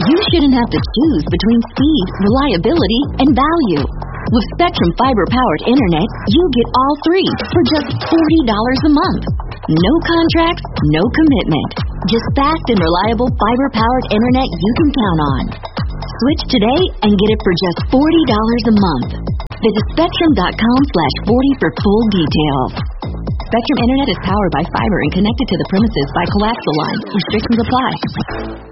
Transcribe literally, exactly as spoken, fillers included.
you shouldn't have to choose between speed, reliability, and value. With Spectrum fiber-powered internet, you get all three for just forty dollars a month. No contracts, no commitment. Just fast and reliable fiber-powered internet you can count on. Switch today and get it for just forty dollars a month. Visit spectrum.com slash 40 for full details. Spectrum Internet is powered by fiber and connected to the premises by coaxial lines. Restrictions apply.